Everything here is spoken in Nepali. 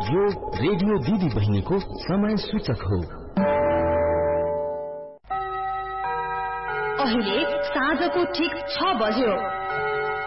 यो रेडियो दिदी बहिनीको समय सूचक हो। अहिले साँझको ठीक 6 बज्यो।